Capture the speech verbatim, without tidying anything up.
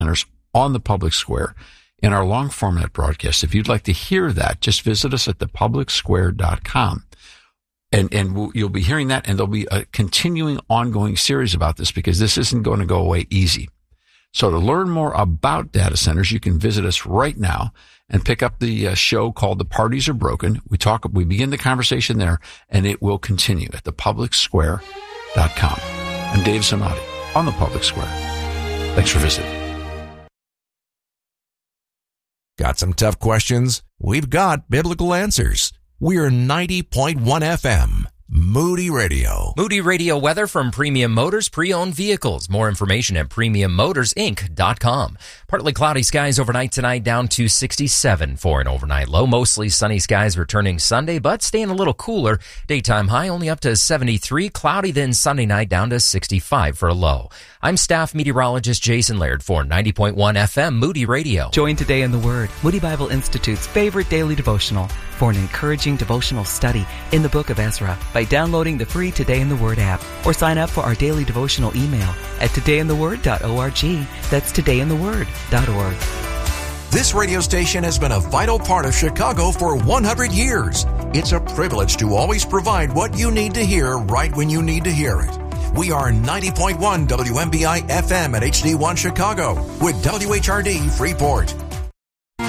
centers on the public square in our long format broadcast. If you'd like to hear that, just visit us at the public square dot com. And, and we'll, you'll be hearing that, and there'll be a continuing ongoing series about this because this isn't going to go away easy. So to learn more about data centers, you can visit us right now and pick up the uh, show called The Parties Are Broken. We talk, we begin the conversation there, and it will continue at the public square dot com. I'm Dave Zamati on the Public Square. Thanks for visiting. Got some tough questions? We've got biblical answers. We're ninety point one F M, Moody Radio. Moody Radio weather from Premium Motors Pre-Owned Vehicles. More information at premium motors inc dot com. Partly cloudy skies overnight tonight, down to sixty-seven for an overnight low. Mostly sunny skies returning Sunday, but staying a little cooler. Daytime high only up to seventy-three. Cloudy then Sunday night down to sixty-five for a low. I'm staff meteorologist Jason Laird for ninety point one F M Moody Radio. Join Today in the Word, Moody Bible Institute's favorite daily devotional, for an encouraging devotional study in the book of Ezra by downloading the free Today in the Word app, or sign up for our daily devotional email at today in the word dot org. That's today in the word dot org. This radio station has been a vital part of Chicago for one hundred years. It's a privilege to always provide what you need to hear right when you need to hear it. We are ninety point one W M B I F M at H D one Chicago with W H R D Freeport.